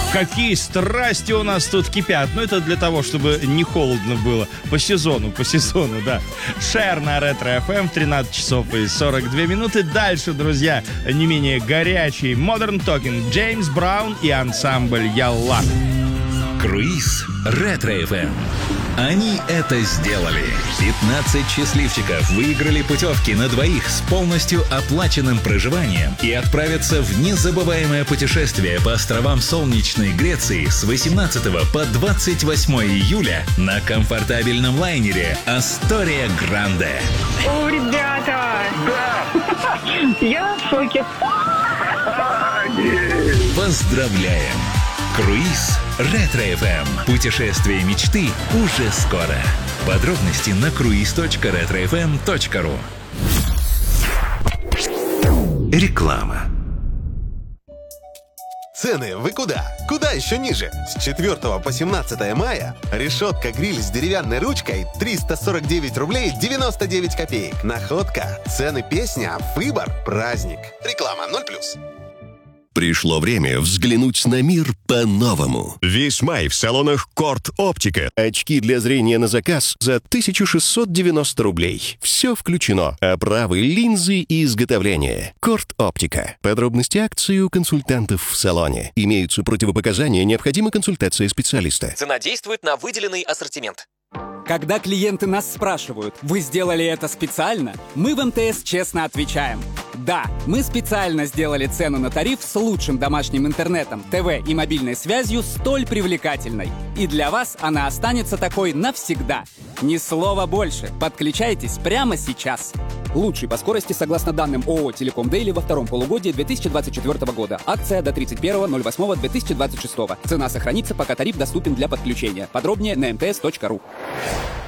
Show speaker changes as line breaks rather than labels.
Какие страсти у нас тут кипят. Ну, это для того, чтобы не холодно было. По сезону, да. Шер на Ретро ФМ, 13 часов и 42 минуты. Дальше, друзья, не менее горячий Modern Talking, Джеймс Браун и ансамбль Ялла.
Круиз Ретро ФМ. Они это сделали. 15 счастливчиков выиграли путевки на двоих с полностью оплаченным проживанием и отправятся в незабываемое путешествие по островам солнечной Греции с 18 по 28 июля на комфортабельном лайнере «Астория Гранде».
О, ребята!
Да!
Я в шоке.
Поздравляем! Круиз Ретро ФМ. Путешествие мечты уже скоро. Подробности на cruise.retrofm.ru. Реклама.
Цены вы куда? Куда еще ниже? С 4 по 17 мая решетка-гриль с деревянной ручкой 349 рублей 99 копеек. Находка. Цены песня. Выбор. Праздник. Реклама 0+.
Пришло время взглянуть на мир по-новому. Весь май в салонах Корт Оптика. Очки для зрения на заказ за 1690 рублей. Все включено. Оправы, линзы и изготовление. Корт Оптика. Подробности акции у консультантов в салоне. Имеются противопоказания, необходима консультация специалиста.
Цена действует на выделенный ассортимент.
Когда клиенты нас спрашивают, вы сделали это специально, мы в МТС честно отвечаем. Да, мы специально сделали цену на тариф с лучшим домашним интернетом, ТВ и мобильной связью столь привлекательной. И для вас она останется такой навсегда. Ни слова больше. Подключайтесь прямо сейчас. Лучший по скорости согласно данным ООО «Телеком Дейли» во втором полугодии 2024 года. Акция до 31.08.2026. Цена сохранится, пока тариф доступен для подключения. Подробнее на mts.ru.